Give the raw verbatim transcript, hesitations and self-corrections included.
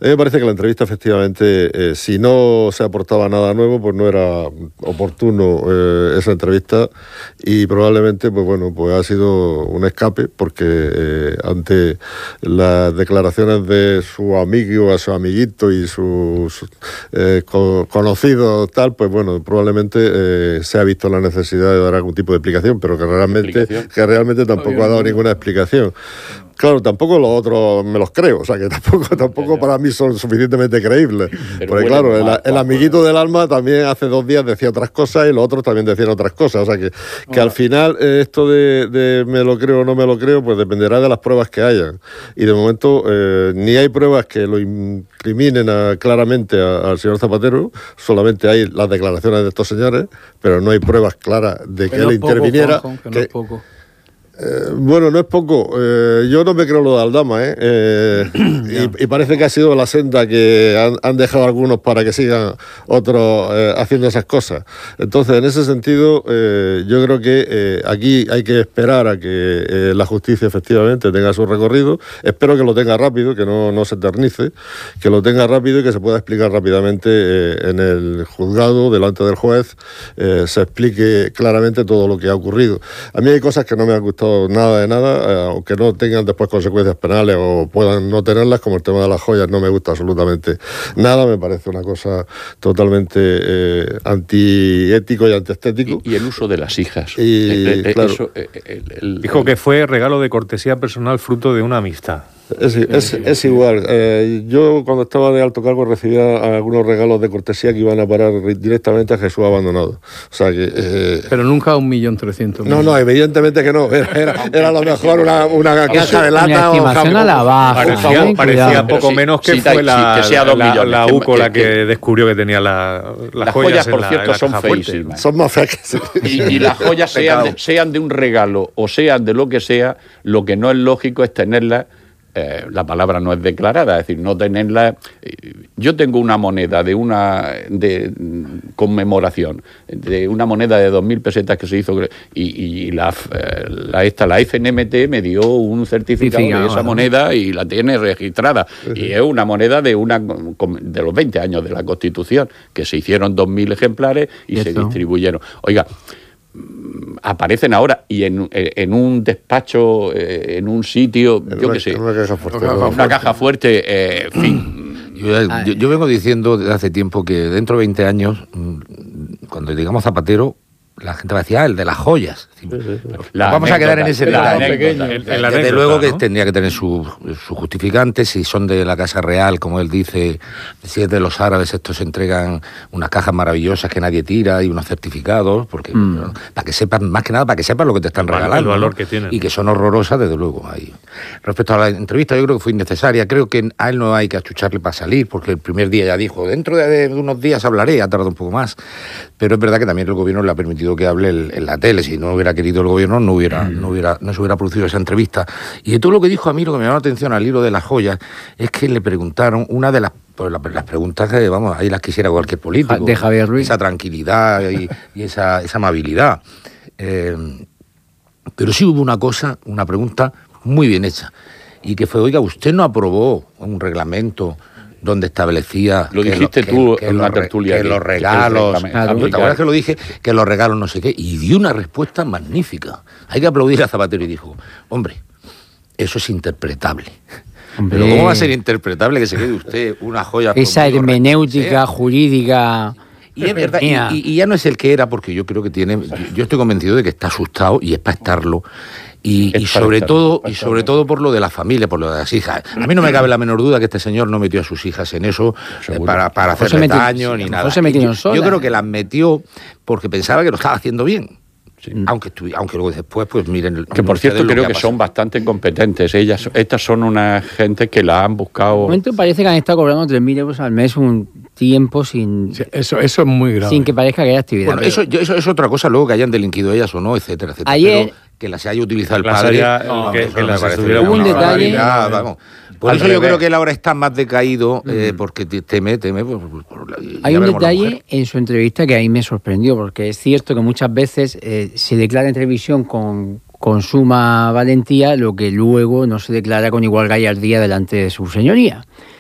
mí me parece que la entrevista, efectivamente, eh, si no se aportaba nada nuevo, pues no era oportuno eh, esa entrevista, y probablemente, pues bueno, pues ha sido un escape, porque eh, ante las declaraciones de su amigo, a su amiguito y sus eh, co- conocidos, tal, pues bueno, probablemente eh, se ha visto la necesidad de dar algún tipo de explicación, pero que realmente, que realmente tampoco ha dado ninguna explicación. Claro, tampoco los otros me los creo, o sea que tampoco, tampoco para mí son suficientemente creíbles. Pero porque bueno, claro, el, el amiguito del alma también hace dos días decía otras cosas y los otros también decían otras cosas. O sea que, que al final eh, esto de, de me lo creo o no me lo creo, pues dependerá de las pruebas que hayan. Y de momento eh, ni hay pruebas que lo incriminen a, claramente a, al señor Zapatero, solamente hay las declaraciones de estos señores, pero no hay pruebas claras de que, que él no interviniera. Poco, Juanjo, que que, no es poco. Eh, bueno, no es poco. Eh, yo no me creo lo de Aldama, ¿eh? eh y, y parece que ha sido la senda que han, han dejado algunos para que sigan otros eh, haciendo esas cosas. Entonces, en ese sentido, eh, yo creo que eh, aquí hay que esperar a que eh, la justicia efectivamente tenga su recorrido. Espero que lo tenga rápido, que no, no se eternice, que lo tenga rápido y que se pueda explicar rápidamente eh, en el juzgado, delante del juez, eh, se explique claramente todo lo que ha ocurrido. A mí hay cosas que no me han gustado nada de nada, eh, aunque no tengan después consecuencias penales o puedan no tenerlas, como el tema de las joyas, no me gusta absolutamente nada, me parece una cosa totalmente eh, antiético y antiestético. Y, y el uso de las hijas. Y, el, el, claro, eso, el, el, el, Dijo que fue regalo de cortesía personal fruto de una amistad. Es, es, es igual. Eh, yo cuando estaba de alto cargo recibía algunos regalos de cortesía que iban a parar directamente a Jesús abandonado. O sea que... Eh... Pero nunca a un millón trescientos. No, no, evidentemente que no. Era, era, era a lo mejor una, una caja de lata. Una estimación o... a la baja. Parecía, ¿eh? parecía poco sí, menos que sí, fue sí, la, que sea dos la, millones, la que- U C O la que- que que- descubrió que tenía la, las, Las joyas, joyas, en por la, cierto, en la son caja fuerte. feísimas. Son más feas que sí. Y, y las joyas sean de, sean de un regalo o sean de lo que sea, lo que no es lógico es tenerlas, eh, la palabra no es declarada, es decir, no tenerlas. Eh, yo tengo una moneda de una de mm, conmemoración, de una moneda de dos mil pesetas que se hizo, y, y la, eh, la, esta, la F N M T me dio un certificado Certificado, de esa ¿no? moneda y la tiene registrada. Y es una moneda de una de los veinte años de la Constitución, que se hicieron dos mil ejemplares y, ¿Y se esto? distribuyeron. Oiga, aparecen ahora y en, en un despacho, eh, en un sitio, En yo una- qué sé, en una caja fuerte. una caja fuerte, eh, en fin. Yo, yo, yo vengo diciendo desde hace tiempo que dentro de veinte años, mm, cuando digamos Zapatero, la gente va a decir, ah, el de las joyas. La Vamos a quedar en ese anécdota, la detalle. anécdota. El- el Desde anécdota, luego que ¿no? tendría que tener sus su justificantes, si son de la Casa Real, como él dice, si es de los árabes, estos entregan unas cajas maravillosas que nadie tira y unos certificados, porque Mm. bueno, para que sepan, más que nada, para que sepan lo que te están El val- regalando. el valor ¿no? que tienen. Y que son horrorosas, desde luego. Ahí. Respecto a la entrevista, yo creo que fue innecesaria. Creo que a él no hay que achucharle para salir, porque el primer día ya dijo, dentro de, de unos días hablaré, ha tardado un poco más. Pero es verdad que también el gobierno le ha permitido que hable el- en la tele. Si no hubiera querido el gobierno, no hubiera, no hubiera, no se hubiera producido esa entrevista. Y de todo lo que dijo a mí, lo que me llamó la atención al hilo de las joyas, es que le preguntaron una de las, pues, la- las preguntas que, vamos, ahí las quisiera cualquier político. De Javier Ruiz. Esa tranquilidad y, y esa, esa amabilidad. Eh, pero sí hubo una cosa, una pregunta muy bien hecha. Y que fue, oiga, ¿usted no aprobó un reglamento donde establecía... Lo que dijiste que- tú que en una los re- tertulia Que aquí, los que regalos... el reglamento- Claro, ¿te acuerdas que lo dije? Que los regalos no sé qué. Y dio una respuesta magnífica. Hay que aplaudir a Zapatero y dijo, hombre, eso es interpretable. Hombre. Pero ¿cómo va a ser interpretable que se quede usted una joya... Esa por muy hermenéutica horrenda que sea? jurídica... Y es verdad, y, Mía. y- y ya no es el que era, porque yo creo que tiene, yo, yo estoy convencido de que está asustado y es para estarlo. Y, Es y para sobre estarlo, todo, para y sobre estarlo. todo por lo de la familia, por lo de las hijas. A mí no me cabe la menor duda que este señor no metió a sus hijas en eso eh, Seguro. para, para mejor se hacerle metió- daño sí, a ni lo nada. mejor se metieron yo, solas. yo creo que las metió porque pensaba que lo estaba haciendo bien. Aunque, estu- aunque luego después, pues miren... Que por ustedes cierto lo creo ha que pasado. son bastante competentes. Ellas, estas son una gente que la han De buscado. momento parece que han estado cobrando tres mil euros al mes un tiempo sin, Sí, eso, eso es muy grave. sin que parezca que haya actividad. Bueno, eso, yo- eso es otra cosa, luego que hayan delinquido ellas o no, etcétera, etcétera. Ayer- Pero que las haya utilizado el Las padre... haya- no, que- eso que me las parece estuviera Hubo un una detalle- barbaridad, vamos. Por Al eso yo revés. creo que él ahora está más decaído, eh, porque te- teme, teme... Por, por- por la- Hay ya un veremos la detalle mujer. en su entrevista que a mí me sorprendió, porque es cierto que muchas veces eh, se declara en televisión con, con suma valentía lo que luego no se declara con igual gallardía delante de su señoría.